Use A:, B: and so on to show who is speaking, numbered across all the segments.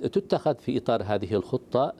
A: تتخذ في إطار هذه الخطة.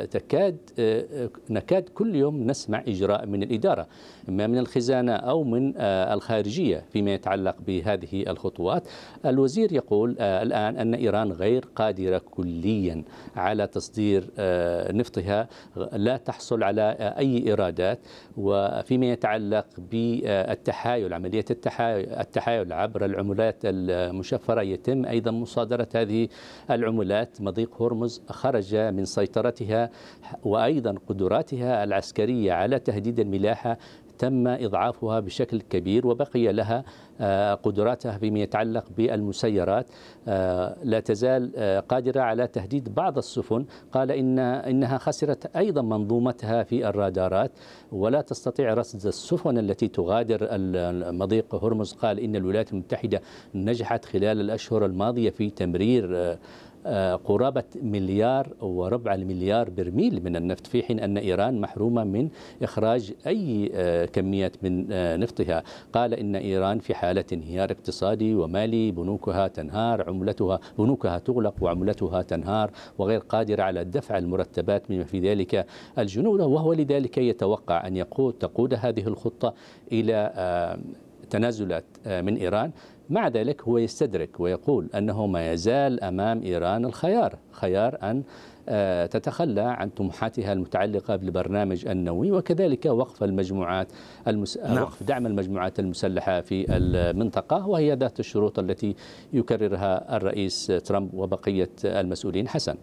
A: نكاد كل يوم نسمع إجراء من الإدارة، إما من الخزانة أو من الخارجية فيما يتعلق بهذه الخطوات. الوزير يقول الآن أن إيران غير قادرة كليا على تصدير نفطها، لا تحصل على أي إيرادات. وفيما يتعلق بالتحايل، عملية التحايل عبر العملات المشفرة، يتم أيضا مصادرة هذه العملات. مضيق هرمز خرج من سيطرتها، وأيضا قدراتها العسكرية على تهديد الملاحة تم إضعافها بشكل كبير، وبقي لها قدراتها فيما يتعلق بالمسيرات. لا تزال قادرة على تهديد بعض السفن. قال إنها خسرت أيضا منظومتها في الرادارات، ولا تستطيع رصد السفن التي تغادر مضيق هرمز. قال إن الولايات المتحدة نجحت خلال الأشهر الماضية في تمرير قرابة 1.25 مليار برميل من النفط، في حين أن إيران محرومة من إخراج أي كميات من نفطها. قال إن إيران في حالة انهيار اقتصادي ومالي، بنوكها تنهار، بنوكها تغلق وعملتها تنهار، وغير قادرة على دفع المرتبات بما في ذلك الجنود. وهو لذلك يتوقع أن تقود هذه الخطة إلى تنازلات من إيران. مع ذلك هو يستدرك ويقول أنه ما يزال أمام إيران خيار أن تتخلى عن طموحاتها المتعلقة بالبرنامج النووي، وكذلك وقف وقف دعم المجموعات المسلحة في المنطقة، وهي ذات الشروط التي يكررها الرئيس ترامب وبقية المسؤولين. حسن.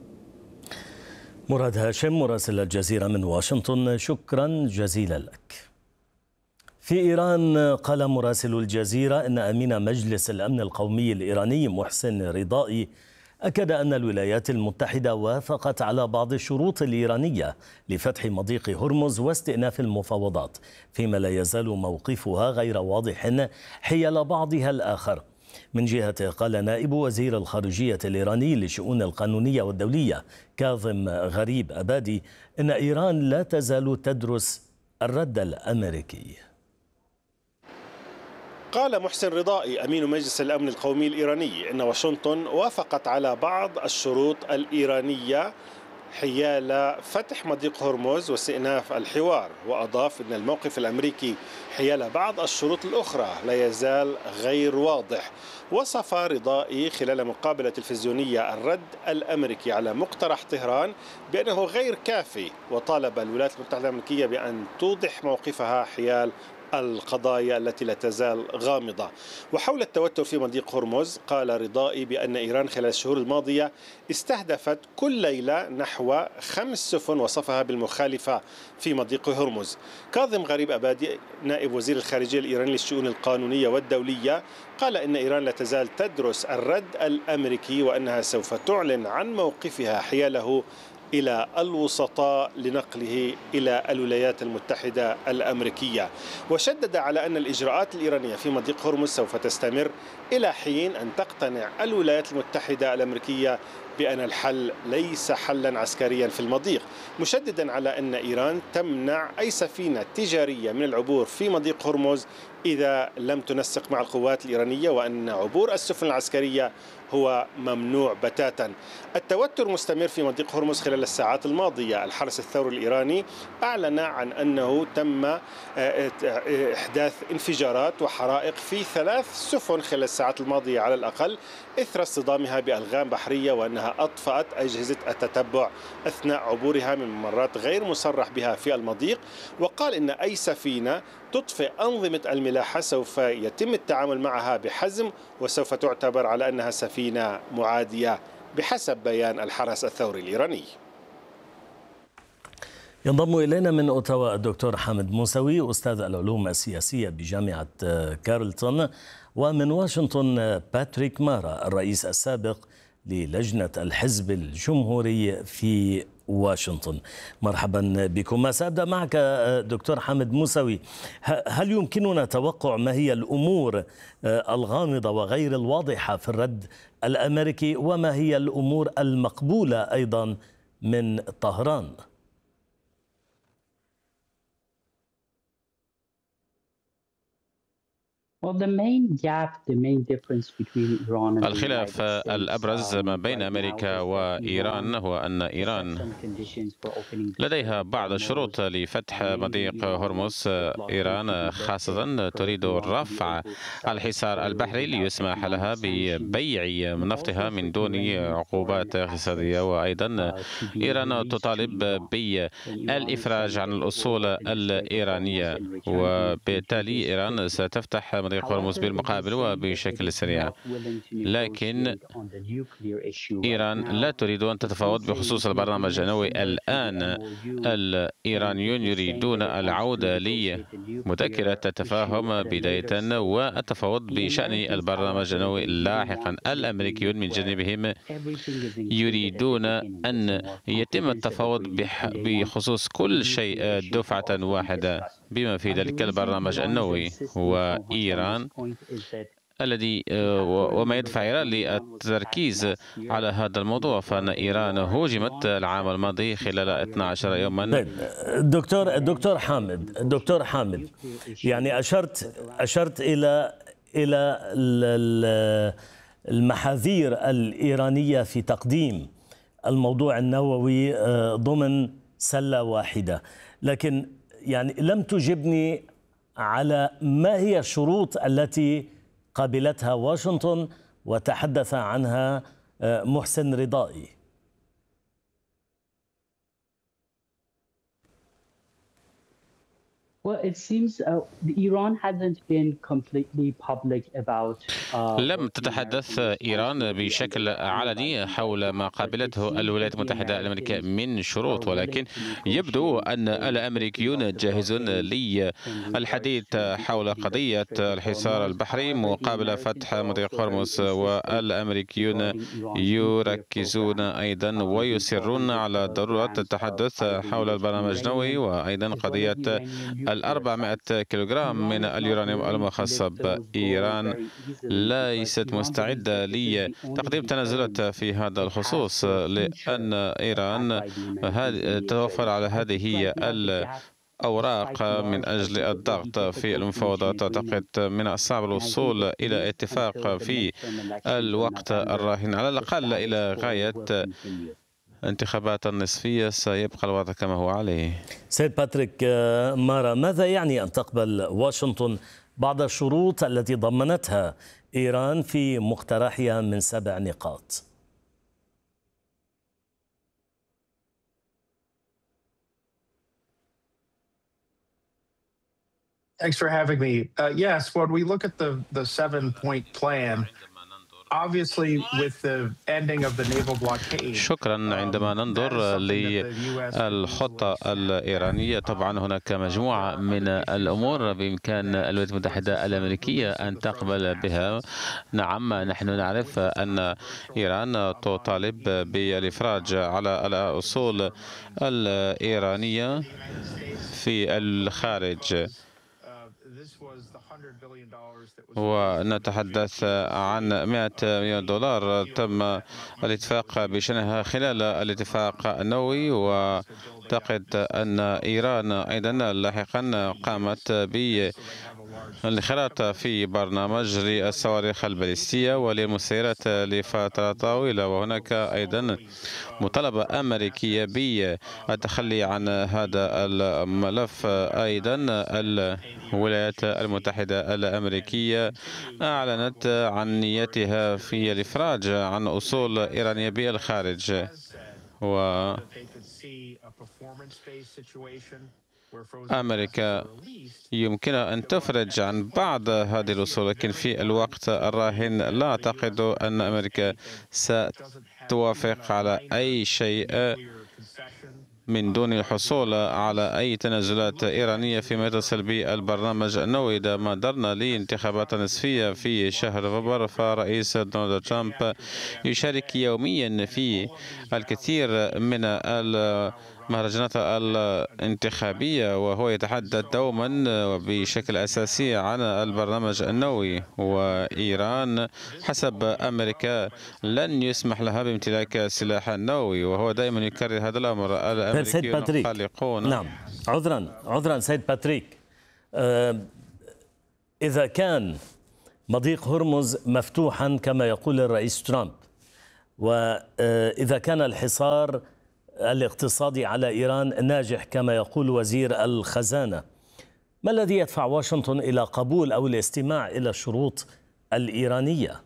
B: مراد هاشم، مراسل الجزيرة من واشنطن، شكرا جزيلا لك. في إيران قال مراسل الجزيرة أن أمين مجلس الأمن القومي الإيراني محسن رضائي أكد أن الولايات المتحدة وافقت على بعض الشروط الإيرانية لفتح مضيق هرمز واستئناف المفاوضات، فيما لا يزال موقفها غير واضح حيال بعضها الآخر. من جهته قال نائب وزير الخارجية الإيراني للشؤون القانونية والدولية كاظم غريب أبادي أن إيران لا تزال تدرس الرد الأمريكي.
C: قال محسن رضائي أمين مجلس الأمن القومي الإيراني إن واشنطن وافقت على بعض الشروط الإيرانية حيال فتح مضيق هرمز واستئناف الحوار، وأضاف أن الموقف الأمريكي حيال بعض الشروط الأخرى لا يزال غير واضح. وصف رضائي خلال مقابلة تلفزيونية الرد الأمريكي على مقترح طهران بأنه غير كافي، وطالب الولايات المتحدة الأمريكية بأن توضح موقفها حيال القضايا التي لا تزال غامضة. وحول التوتر في مضيق هرمز قال رضائي بأن إيران خلال الشهور الماضية استهدفت كل ليلة نحو 5 سفن وصفها بالمخالفة في مضيق هرمز. كاظم غريب أبادي نائب وزير الخارجية الإيراني للشؤون القانونية والدولية قال إن إيران لا تزال تدرس الرد الأمريكي، وأنها سوف تعلن عن موقفها حياله إلى الوسطاء لنقله إلى الولايات المتحدة الأمريكية. وشدد على أن الإجراءات الإيرانية في مضيق هرمز سوف تستمر إلى حين أن تقتنع الولايات المتحدة الأمريكية بأن الحل ليس حلا عسكريا في المضيق، مشددا على أن إيران تمنع أي سفينة تجارية من العبور في مضيق هرمز إذا لم تنسق مع القوات الإيرانية، وأن عبور السفن العسكرية هو ممنوع بتاتا. التوتر مستمر في مضيق هرمز خلال الساعات الماضية. الحرس الثوري الإيراني أعلن عن أنه تم إحداث انفجارات وحرائق في 3 سفن خلال الساعات الماضية على الأقل إثر اصطدامها بألغام بحرية، وأنها أطفأت أجهزة التتبع أثناء عبورها من ممرات غير مصرح بها في المضيق. وقال إن أي سفينة تطفئ أنظمة الملاحة سوف يتم التعامل معها بحزم، وسوف تعتبر على أنها سفينة معادية بحسب بيان الحرس الثوري الإيراني.
B: ينضم إلينا من أوتاوا الدكتور حامد موسوي، أستاذ العلوم السياسية بجامعة كارلتون، ومن واشنطن باتريك مارا الرئيس السابق للجنة الحزب الجمهوري في واشنطن. مرحبا بكم. سأبدأ معك دكتور حامد موسوي، هل يمكننا توقع ما هي الأمور الغامضة وغير الواضحة في الرد الأمريكي، وما هي الأمور المقبولة أيضا من طهران؟
D: الخلاف الأبرز ما بين أمريكا وإيران هو أن إيران لديها بعض الشروط لفتح مضيق هرمز. إيران خاصة تريد رفع الحصار البحري ليسمح لها ببيع نفطها من دون عقوبات اقتصادية، وأيضا إيران تطالب بالإفراج عن الأصول الإيرانية، وبالتالي إيران ستفتح مضيق هرمز بالمقابل وبشكل سريع. لكن إيران لا تريد أن تتفاوض بخصوص البرنامج النووي الآن. الإيرانيون يريدون العودة لمذكرة التفاهم بداية والتفاوض بشأن البرنامج النووي لاحقا. الأمريكيون من جانبهم يريدون أن يتم التفاوض بخصوص كل شيء دفعة واحدة بما في ذلك البرنامج النووي. وإيران الذي وما يدفع إيران للتركيز على هذا الموضوع، فإن إيران هوجمت العام الماضي خلال 12 يوما.
B: دكتور حامد، يعني أشرت إلى المحاذير الإيرانية في تقديم الموضوع النووي ضمن سلة واحدة، لكن يعني لم تجبني على ما هي الشروط التي قابلتها واشنطن وتحدث عنها محسن رضائي.
D: لم تتحدث إيران بشكل علني حول ما قابلته الولايات المتحدة الأمريكية من شروط، ولكن يبدو أن الأمريكيون جاهزون للحديث حول قضية الحصار البحري مقابل فتح مضيق هرمز. والأمريكيون يركزون أيضا ويصرون على ضرورة التحدث حول البرنامج النووي، وأيضا قضية 400 كيلوغرام من اليورانيوم المخصب. إيران ليست مستعدة لتقديم تنازلات في هذا الخصوص، لأن إيران تتوفر على هذه الأوراق من أجل الضغط في المفاوضات. أعتقد من الصعب الوصول إلى اتفاق في الوقت الراهن، على الأقل إلى غاية انتخابات النصفية سيبقى الوضع كما هو عليه.
B: سيد باتريك مارا، ماذا يعني أن تقبل واشنطن بعض الشروط التي ضمنتها إيران في مقترحها من 7 نقاط؟
E: Thanks for having me. Yes, when we look at the 7-point plan,
D: شكرا. عندما ننظر للخطة الإيرانية، طبعا هناك مجموعة من الأمور بإمكان الولايات المتحدة الأمريكية أن تقبل بها. نعم، نحن نعرف أن إيران تطالب بالإفراج على الأصول الإيرانية في الخارج، ونتحدث عن 100 مليون دولار تم الاتفاق بشأنها خلال الاتفاق النووي. وأعتقد أن إيران أيضا لاحقا قامت بالانخراط في برنامج للصواريخ البالستية وللمسيرات لفترة طويلة، وهناك أيضا مطالبة أمريكية بالتخلي عن هذا الملف. أيضا الولايات المتحدة الأمريكية أعلنت عن نيتها في الإفراج عن أصول إيرانية بالخارج، أمريكا يمكنها أن تفرج عن بعض هذه الأصول، لكن في الوقت الراهن لا أعتقد أن أمريكا ستوافق على أي شيء من دون الحصول على أي تنازلات إيرانية فيما يتصل بالبرنامج النووي. إذا ما درنا لانتخابات نصفية في شهر نوفمبر، فرئيس دونالد ترامب يشارك يوميا في الكثير من المهرجانات الانتخابية، وهو يتحدث دوما بشكل أساسي عن البرنامج النووي. وإيران حسب أمريكا لن يسمح لها بامتلاك سلاح نووي، وهو دائما يكرر هذا الأمر. الأمريكيون قلقون.
B: نعم، عذرا سيد باتريك. إذا كان مضيق هرمز مفتوحا كما يقول الرئيس ترامب، وإذا كان الحصار الاقتصادي على إيران ناجح كما يقول وزير الخزانة، ما الذي يدفع واشنطن إلى قبول أو الاستماع إلى الشروط الإيرانية؟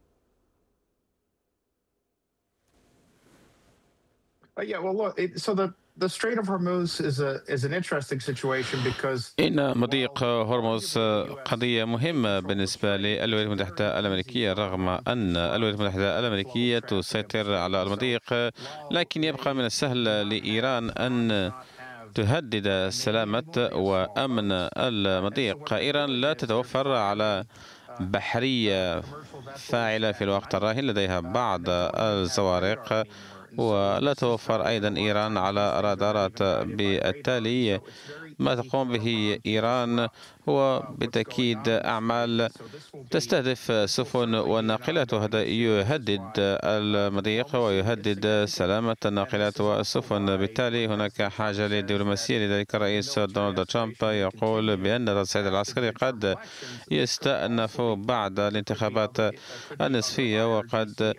D: إن مضيق هرمز قضية مهمة بالنسبة للولايات المتحدة الأمريكية، رغم أن الولايات المتحدة الأمريكية تسيطر على المضيق، لكن يبقى من السهل لإيران أن تهدد سلامة وأمن المضيق. إيران لا تتوفر على بحرية فاعلة في الوقت الراهن، لديها بعض الزوارق، ولا توفر أيضا إيران على رادارات. بالتالي ما تقوم به إيران هو بالتأكيد أعمال تستهدف سفن والناقلات، وهذا يهدد المضيق ويهدد سلامة الناقلات والسفن. بالتالي هناك حاجة للدبلوماسية. لذلك الرئيس دونالد ترامب يقول بأن التصعيد العسكري قد يستأنف بعد الانتخابات النصفية، وقد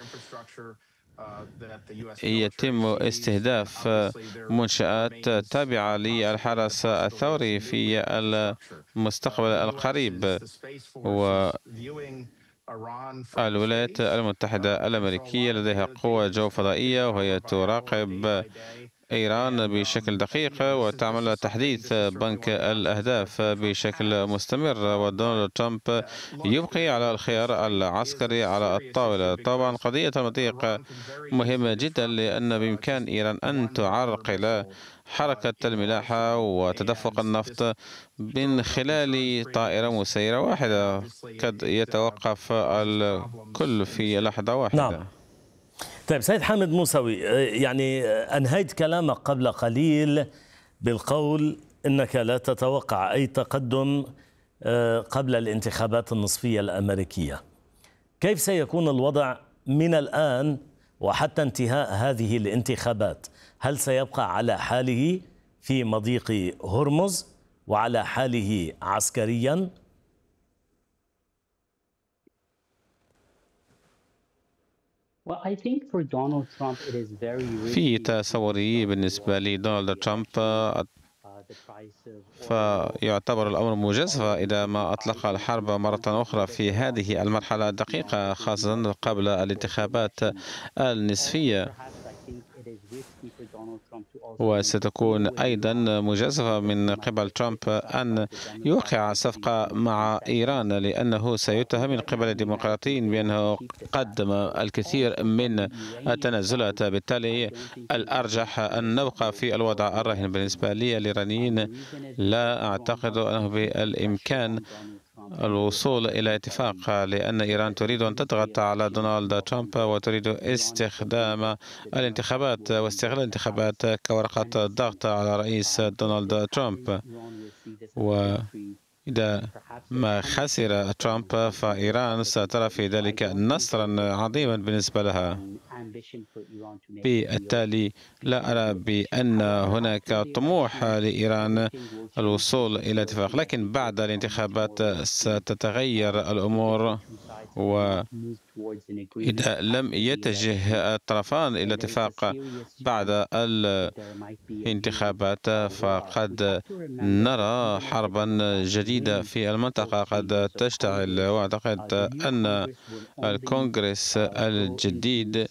D: يتم استهداف منشآت تابعة للحرس الثوري في المستقبل القريب. والولايات المتحدة الأمريكية لديها قوة جو فضائية، وهي تراقب إيران بشكل دقيق وتعمل على تحديث بنك الأهداف بشكل مستمر. ودونالد ترامب يبقي على الخيار العسكري على الطاولة. طبعا قضية المضيق مهمة جدا، لأن بإمكان إيران أن تعرقل حركة الملاحة وتدفق النفط من خلال طائرة مسيرة واحدة، قد يتوقف الكل في لحظة واحدة.
B: نعم. طيب سيد حامد موسوي، يعني أنهيت كلامك قبل قليل بالقول أنك لا تتوقع أي تقدم قبل الانتخابات النصفية الأمريكية. كيف سيكون الوضع من الآن وحتى انتهاء هذه الانتخابات؟ هل سيبقى على حاله في مضيق هرمز وعلى حاله عسكريا؟
D: في تصوري بالنسبة لدونالد ترامب فيعتبر الأمر مجازفة إذا ما أطلق الحرب مرة أخرى في هذه المرحلة الدقيقة، خاصة قبل الانتخابات النصفية. وستكون أيضا مجازفة من قبل ترامب أن يوقع صفقة مع إيران، لأنه سيتهم من قبل الديمقراطيين بأنه قدم الكثير من التنازلات. بالتالي الأرجح أن نبقى في الوضع الراهن. بالنسبة لي الإيرانيين لا أعتقد أنه بالإمكان الوصول إلى اتفاق، لأن إيران تريد أن تضغط على دونالد ترامب وتريد استخدام الانتخابات واستغلال الانتخابات كورقة ضغط على رئيس دونالد ترامب. وإذا ما خسر ترامب فإيران سترى في ذلك نصرا عظيما بالنسبة لها. بالتالي لا أرى بأن هناك طموح لإيران الوصول إلى اتفاق، لكن بعد الانتخابات ستتغير الأمور. وإذا لم يتجه الطرفان إلى اتفاق بعد الانتخابات فقد نرى حربا جديدة في المنطقة قد تشتعل. وأعتقد أن الكونغرس الجديد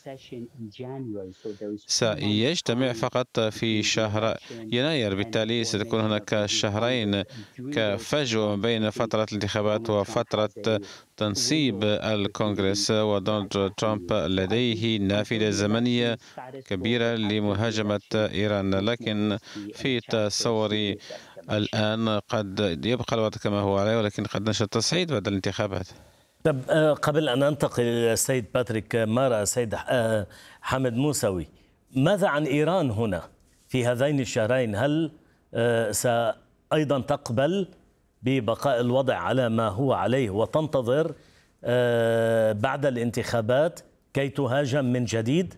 D: سيجتمع فقط في شهر يناير. بالتالي ستكون هناك شهرين كفجوة بين فترة الانتخابات وفترة تنصيب الكونغرس. ودونالد ترامب لديه نافذة زمنية كبيرة لمهاجمة إيران، لكن في تصوري الآن قد يبقى الوضع كما هو عليه، ولكن قد نشهد تصعيد بعد الانتخابات.
B: طب قبل أن أنتقل إلى السيد باتريك مارا، السيد حامد موسوي، ماذا عن إيران هنا في هذين الشهرين؟ هل أيضا تقبل ببقاء الوضع على ما هو عليه وتنتظر بعد الانتخابات كي تهاجم من جديد؟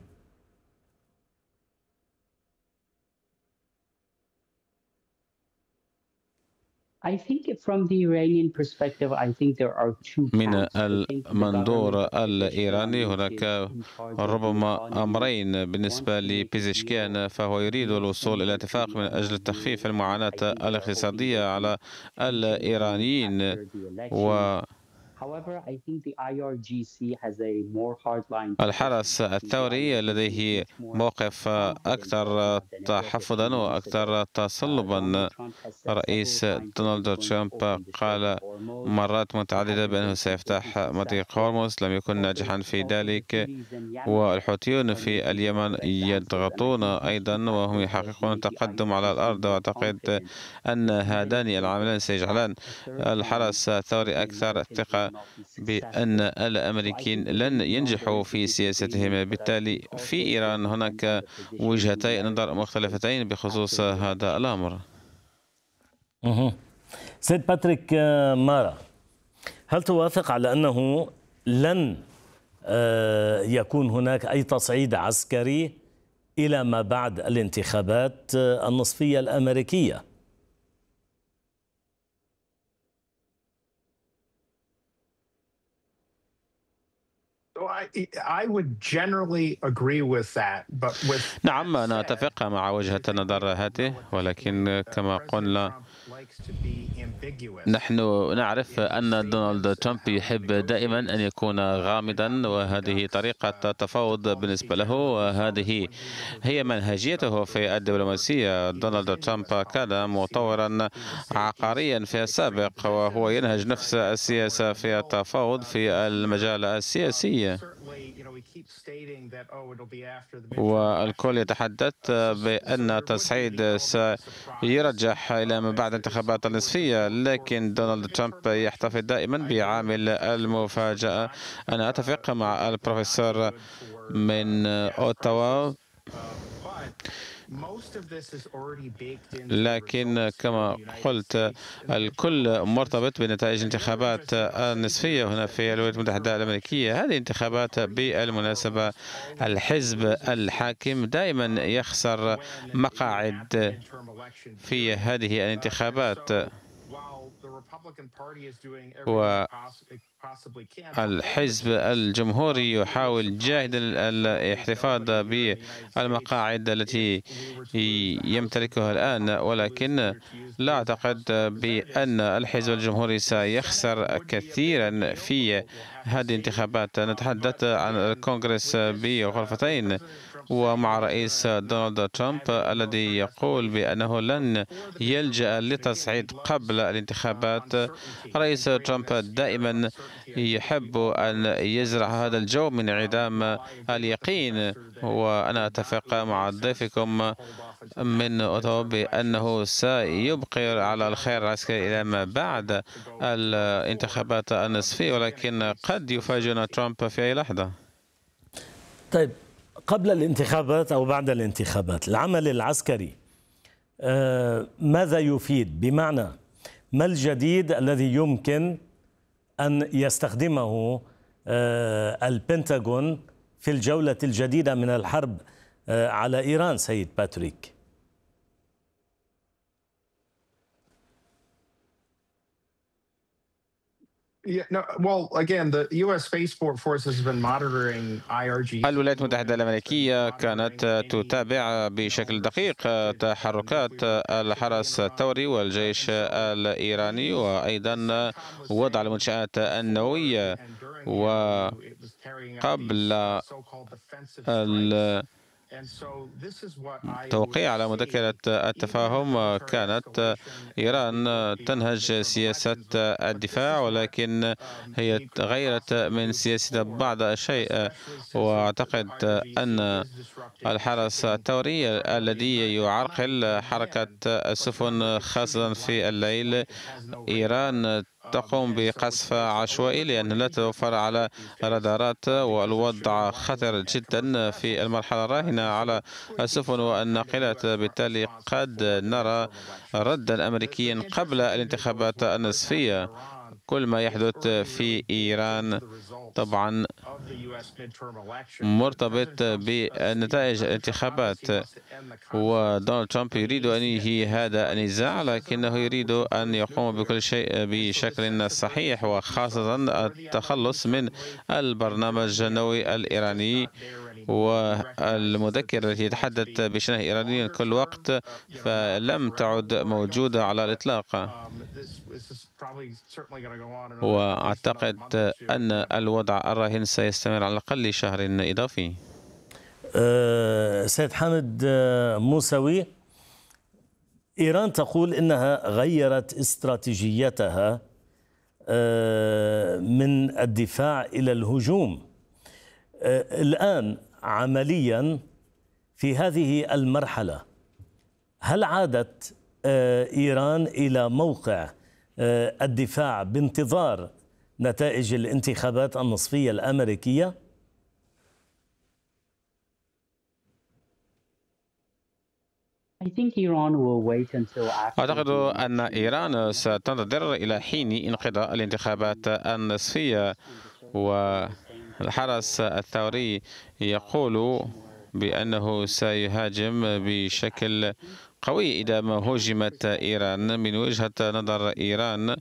D: من المنظور الإيراني هناك ربما أمرين. بالنسبة لبيزيشكيان فهو يريد الوصول إلى اتفاق من أجل تخفيف المعاناة الاقتصادية على الإيرانيين، الحرس الثوري لديه موقف أكثر تحفظا وأكثر تصلبا. الرئيس دونالد ترامب قال مرات متعددة بأنه سيفتح مضيق هرمز، لم يكن ناجحا في ذلك، والحوثيون في اليمن يضغطون أيضا وهم يحققون تقدم على الأرض. وأعتقد أن هذان العاملان سيجعلان الحرس الثوري أكثر ثقة بأن الأمريكيين لن ينجحوا في سياستهم. بالتالي في إيران هناك وجهتي نظر مختلفتين بخصوص هذا الأمر.
B: سيد باتريك مارا، هل توافق على أنه لن يكون هناك أي تصعيد عسكري إلى ما بعد الانتخابات النصفية الأمريكية؟
D: نعم، أنا أتفق مع وجهة النظر هذه، ولكن كما قلنا نحن نعرف أن دونالد ترامب يحب دائما أن يكون غامضا، وهذه طريقة تفاوض بالنسبة له، وهذه هي منهجيته في الدبلوماسية. دونالد ترامب كان مطورا عقاريا في السابق، وهو ينهج نفس السياسة في التفاوض في المجال السياسي، والكل يتحدث بأن التصعيد سيرجح إلى ما بعد الانتخابات النصفية، لكن دونالد ترامب يحتفظ دائما بعامل المفاجأة. أنا أتفق مع البروفيسور من أوتاوا، لكن كما قلت الكل مرتبط بنتائج الانتخابات النصفية هنا في الولايات المتحدة الأمريكية. هذه انتخابات بالمناسبة الحزب الحاكم دائما يخسر مقاعد في هذه الانتخابات، والحزب الجمهوري يحاول جاهدا الاحتفاظ بالمقاعد التي يمتلكها الآن، ولكن لا أعتقد بأن الحزب الجمهوري سيخسر كثيرا في هذه الانتخابات. نتحدث عن الكونغرس بغرفتين، ومع رئيس دونالد ترامب الذي يقول بأنه لن يلجأ لتصعيد قبل الانتخابات. رئيس ترامب دائما يحب أن يزرع هذا الجو من انعدام اليقين، وأنا أتفق مع ضيفكم من أوتاوا بأنه سيبقي على الخير العسكري إلى ما بعد الانتخابات النصفية، ولكن قد يفاجئنا ترامب في أي لحظة.
B: طيب، قبل الانتخابات أو بعد الانتخابات العمل العسكري ماذا يفيد؟ بمعنى ما الجديد الذي يمكن أن يستخدمه البنتاغون في الجولة الجديدة من الحرب على إيران سيد باتريك؟
D: الولايات المتحدة الأمريكية كانت تتابع بشكل دقيق تحركات الحرس الثوري والجيش الإيراني، وأيضا وضع المنشآت النووية. وقبل توقيع على مذكرة التفاهم كانت إيران تنهج سياسة الدفاع، ولكن هي غيرت من سياستها بعض الشيء. وأعتقد أن الحرس الثوري الذي يعرقل حركة السفن خاصة في الليل، إيران تقوم بقصف عشوائي لأن لا تتوفر على رادارات، والوضع خطر جدا في المرحلة الراهنة على السفن والناقلات. بالتالي قد نرى ردا أمريكيا قبل الانتخابات النصفية. كل ما يحدث في إيران طبعا مرتبط بنتائج الانتخابات، ودونالد ترامب يريد أن ينهي هذا النزاع، لكنه يريد أن يقوم بكل شيء بشكل صحيح، وخاصة التخلص من البرنامج النووي الإيراني والمذكرة التي يتحدث بشأنها إيرانيا كل وقت، فلم تعد موجودة على الإطلاق. وأعتقد أن الوضع الراهن سيستمر على الأقل شهر إضافي.
B: سيد حامد موسوي، إيران تقول إنها غيرت استراتيجيتها من الدفاع إلى الهجوم. الآن عمليا في هذه المرحلة هل عادت إيران إلى موقع الدفاع بانتظار نتائج الانتخابات النصفية الأمريكية؟
D: أعتقد أن إيران ستنتظر إلى حين انقضاء الانتخابات النصفية، والحرس الثوري يقول بأنه سيهاجم بشكل قوي إذا ما هجمت إيران. من وجهة نظر إيران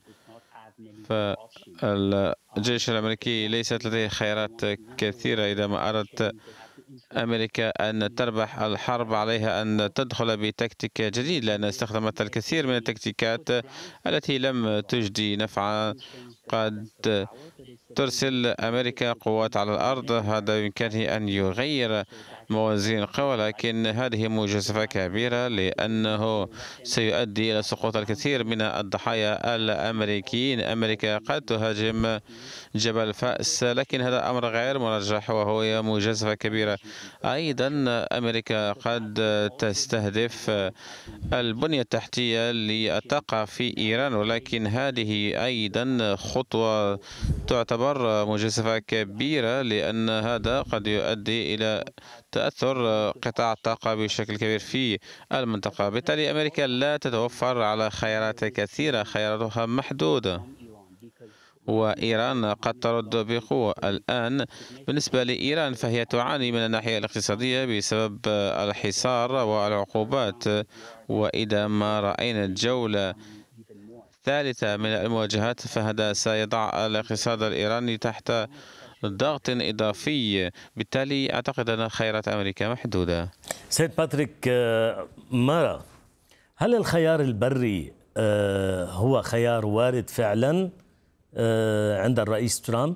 D: فالجيش الأمريكي ليست لديه خيارات كثيرة. إذا ما أردت أمريكا أن تربح الحرب عليها أن تدخل بتكتيك جديد، لأنها استخدمت الكثير من التكتيكات التي لم تجدي نفعا. قد ترسل أمريكا قوات على الأرض، هذا بإمكانه أن يغير موازين القوى، لكن هذه مجازفة كبيرة لأنه سيؤدي إلى سقوط الكثير من الضحايا الأمريكيين. أمريكا قد تهاجم جبل فأس، لكن هذا أمر غير مرجح وهو مجازفة كبيرة. أيضا أمريكا قد تستهدف البنية التحتية للطاقة في إيران، ولكن هذه أيضا خطوة تعتبر مجازفة كبيرة، لأن هذا قد يؤدي إلى تأثر قطاع الطاقة بشكل كبير في المنطقة. بالتالي أمريكا لا تتوفر على خيارات كثيرة، خياراتها محدودة، وإيران قد ترد بقوة. الآن بالنسبة لإيران فهي تعاني من الناحية الاقتصادية بسبب الحصار والعقوبات، وإذا ما رأينا الجولة الثالثة من المواجهات فهذا سيضع الاقتصاد الإيراني تحت ضغط إضافي. بالتالي أعتقد أن خيارات أمريكا محدودة.
B: سيد باتريك مارا، هل الخيار البري هو خيار وارد فعلا عند الرئيس ترامب؟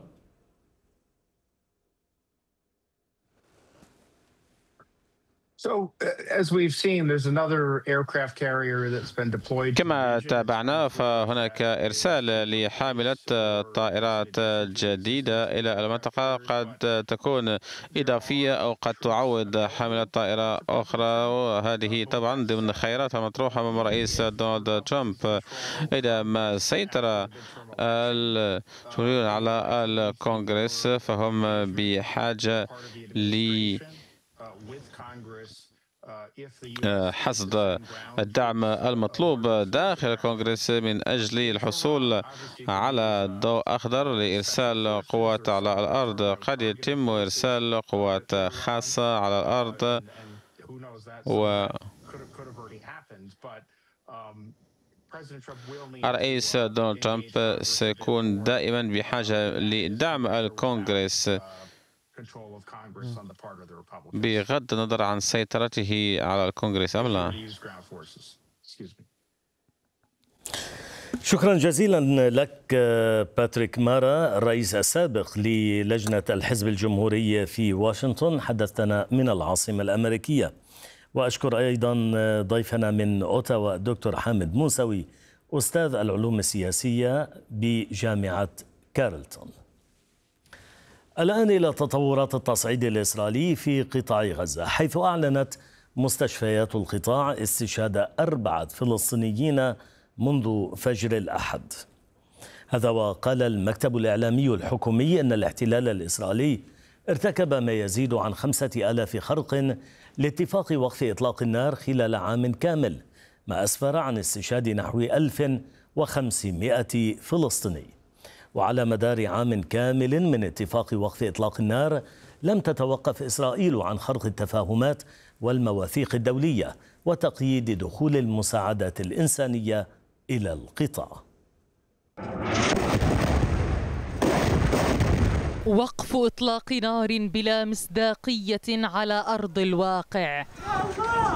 D: كما تابعنا فهناك إرسال لحاملة طائرات جديدة إلى المنطقة، قد تكون إضافية أو قد تعوض حاملة طائرة أخرى، وهذه طبعا ضمن الخيارات المطروحة من الرئيس دونالد ترامب. إذا ما سيطر الجمهوريون على الكونغرس فهم بحاجة حصد الدعم المطلوب داخل الكونغرس من أجل الحصول على ضوء أخضر لإرسال قوات على الأرض. قد يتم إرسال قوات خاصة على الأرض، الرئيس دونالد ترامب سيكون دائما بحاجة لدعم الكونغرس بغض النظر عن سيطرته على الكونغرس أم لا.
B: شكرا جزيلا لك باتريك مارا، الرئيس السابق للجنة الحزب الجمهوري في واشنطن، حدثنا من العاصمة الأمريكية. وأشكر أيضا ضيفنا من أوتاوا الدكتور حامد موسوي، أستاذ العلوم السياسية بجامعة كارلتون. الآن إلى تطورات التصعيد الإسرائيلي في قطاع غزة، حيث أعلنت مستشفيات القطاع استشهاد 4 فلسطينيين منذ فجر الأحد. هذا وقال المكتب الإعلامي الحكومي أن الاحتلال الإسرائيلي ارتكب ما يزيد عن 5000 خرق لاتفاق وقف إطلاق النار خلال عام كامل، ما أسفر عن استشهاد نحو 1500 فلسطيني. وعلى مدار عام كامل من اتفاق وقف إطلاق النار لم تتوقف إسرائيل عن خرق التفاهمات والمواثيق الدولية وتقييد دخول المساعدات الإنسانية إلى القطاع.
F: وقف إطلاق نار بلا مصداقية على أرض الواقع.